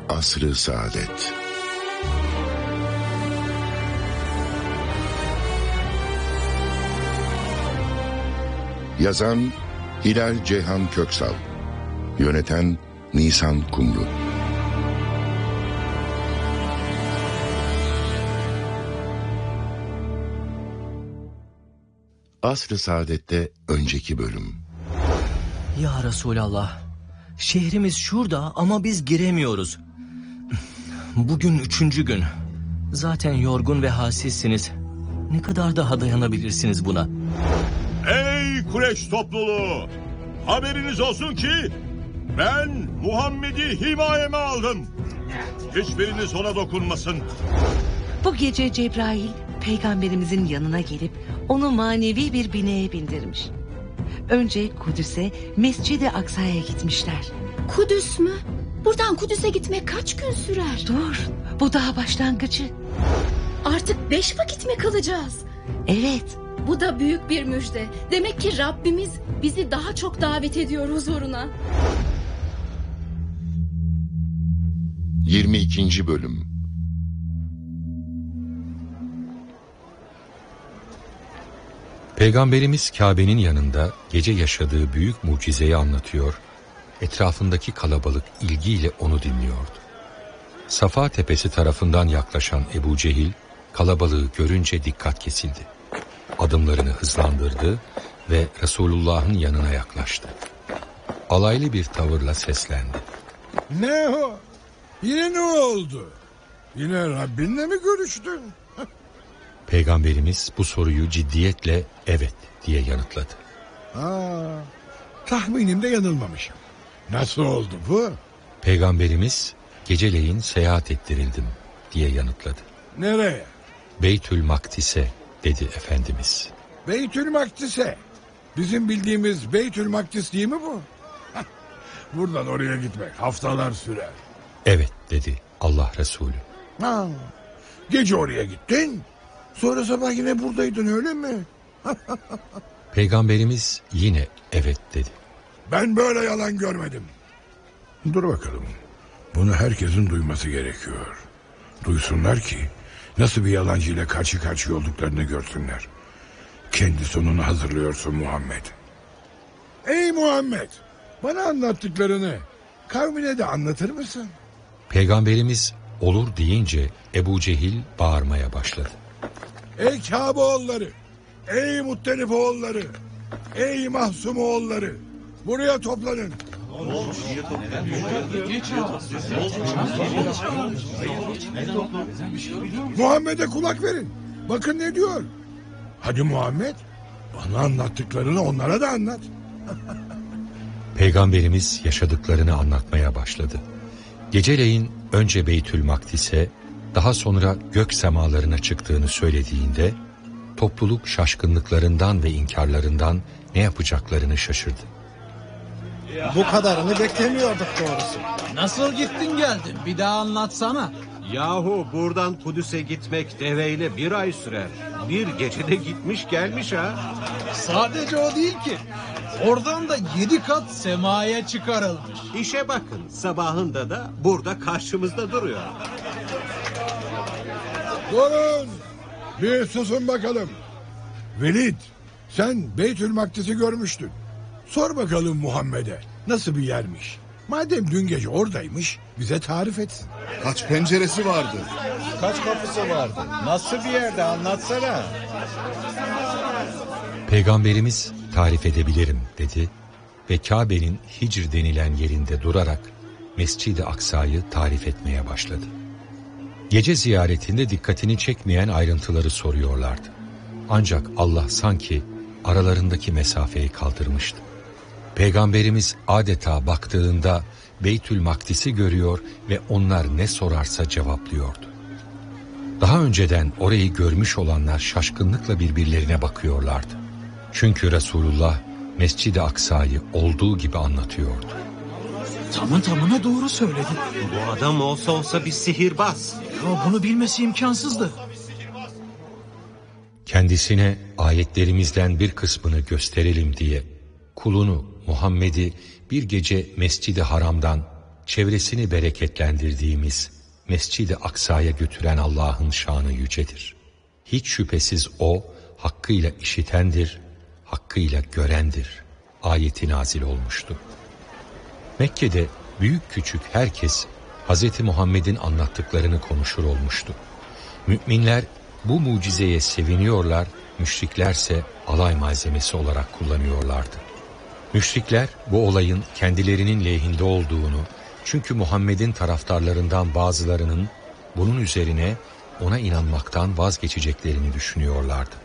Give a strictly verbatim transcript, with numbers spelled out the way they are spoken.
Asr-ı Saadet. Yazan Hilal Ceyhan Köksal, yöneten Nisan Kumru. Asr-ı Saadet'te önceki bölüm. Ya Resulallah, şehrimiz şurada ama biz giremiyoruz. Bugün üçüncü gün. Zaten yorgun ve halsizsiniz. Ne kadar daha dayanabilirsiniz buna? Ey Kureyş topluluğu! Haberiniz olsun ki ben Muhammed'i himayeme aldım. Hiçbiriniz ona dokunmasın. Bu gece Cebrail peygamberimizin yanına gelip onu manevi bir bineğe bindirmiş. Önce Kudüs'e, Mescid-i Aksa'ya gitmişler. Kudüs mü? Buradan Kudüs'e gitmek kaç gün sürer? Dur, bu daha başlangıcı. Artık beş vakit mi kalacağız? Evet. Bu da büyük bir müjde. Demek ki Rabbimiz bizi daha çok davet ediyor huzuruna. yirmi ikinci bölüm. Peygamberimiz Kabe'nin yanında gece yaşadığı büyük mucizeyi anlatıyor, etrafındaki kalabalık ilgiyle onu dinliyordu. Safa tepesi tarafından yaklaşan Ebu Cehil, kalabalığı görünce dikkat kesildi. Adımlarını hızlandırdı ve Resulullah'ın yanına yaklaştı. Alaylı bir tavırla seslendi. Ne o? Yine ne oldu? Yine Rabbinle mi görüştün? Peygamberimiz bu soruyu ciddiyetle evet diye yanıtladı. Aa, tahminimde yanılmamışım. Nasıl oldu bu? Peygamberimiz geceleyin seyahat ettirildim diye yanıtladı. Nereye? Beytül Makdis'e dedi Efendimiz. Beytül Makdis'e. Bizim bildiğimiz Beytül Makdis değil mi bu? Buradan oraya gitmek haftalar sürer. Evet dedi Allah Resulü. Ha, gece oraya gittin. Sonra sabah yine buradaydın öyle mi? Peygamberimiz yine evet dedi. Ben böyle yalan görmedim. Dur bakalım. Bunu herkesin duyması gerekiyor. Duysunlar ki nasıl bir yalancıyla karşı karşıya olduklarını görsünler. Kendi sonunu hazırlıyorsun Muhammed. Ey Muhammed! Bana anlattıklarını kavmine de anlatır mısın? Peygamberimiz olur deyince Ebu Cehil bağırmaya başladı. Ey Kabe oğulları! Ey Muttalip oğulları! Ey Mahsum oğulları! Buraya toplanın! Muhammed'e kulak verin. Bakın ne diyor. Hadi Muhammed, bana anlattıklarını onlara da anlat. Peygamberimiz yaşadıklarını anlatmaya başladı. Geceleyin önce Beytül Makdis'e, daha sonra gök semalarına çıktığını söylediğinde topluluk şaşkınlıklarından ve inkarlarından ne yapacaklarını şaşırdı. Bu kadarını beklemiyorduk doğrusu. Nasıl gittin geldin? Bir daha anlatsana. Yahu buradan Kudüs'e gitmek deveyle bir ay sürer. Bir gecede gitmiş gelmiş ha. Sadece o değil ki. Oradan da yedi kat semaya çıkarılmış. İşe bakın, sabahında da burada karşımızda duruyor. Durun! Bir susun bakalım. Velid, sen Beytül Makdis'i görmüştün. Sor bakalım Muhammed'e nasıl bir yermiş. Madem dün gece oradaymış bize tarif etsin. Kaç penceresi vardı? Kaç kapısı vardı? Nasıl bir yerde anlatsana. Peygamberimiz tarif edebilirim dedi ve Kabe'nin Hicr denilen yerinde durarak Mescid-i Aksa'yı tarif etmeye başladı. Gece ziyaretinde dikkatini çekmeyen ayrıntıları soruyorlardı. Ancak Allah sanki aralarındaki mesafeyi kaldırmıştı. Peygamberimiz adeta baktığında Beytül Makdis'i görüyor ve onlar ne sorarsa cevaplıyordu. Daha önceden orayı görmüş olanlar şaşkınlıkla birbirlerine bakıyorlardı. Çünkü Resulullah Mescid-i Aksa'yı olduğu gibi anlatıyordu. Tamı tamına doğru söyledi. Bu adam olsa olsa bir sihirbaz. Ya bunu bilmesi imkansızdı. Kendisine ayetlerimizden bir kısmını gösterelim diye kulunu Muhammed'i bir gece Mescid-i Haram'dan çevresini bereketlendirdiğimiz Mescid-i Aksa'ya götüren Allah'ın şanı yücedir. Hiç şüphesiz O, hakkıyla işitendir, hakkıyla görendir. Ayeti nazil olmuştu. Mekke'de büyük küçük herkes Hz. Muhammed'in anlattıklarını konuşur olmuştu. Müminler bu mucizeye seviniyorlar, müşriklerse alay malzemesi olarak kullanıyorlardı. Müşrikler bu olayın kendilerinin lehinde olduğunu, çünkü Muhammed'in taraftarlarından bazılarının bunun üzerine ona inanmaktan vazgeçeceklerini düşünüyorlardı.